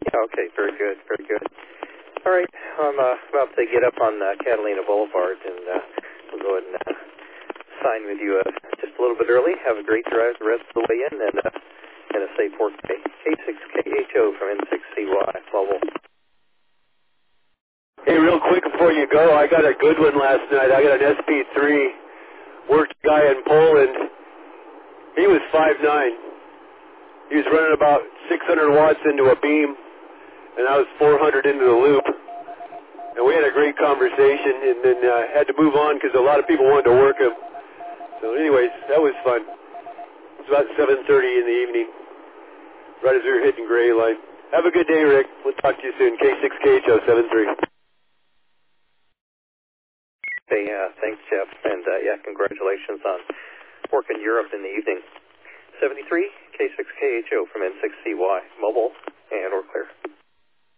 Okay, very good, very good. All right, I'm about to get up on Catalina Boulevard, and we'll go ahead and sign with you just a little bit early. Have a great drive the rest of the way in, and a safe work day. K6KHO from N6CY, Level. Hey, real quick before you go, I got a good one last night. I got an SP3, worked a guy in Poland. He was 5'9". He was running about 600 watts into a beam, and I was 400 into the loop. And we had a great conversation, and then had to move on because a lot of people wanted to work him. So anyways, that was fun. It was about 7:30 in the evening, right as we were hitting gray line. Have a good day, Rick. We'll talk to you soon. K6KHO73. Hey, thanks, Jeff, and congratulations on working Europe in the evening. 73, K6KHO from N6CY.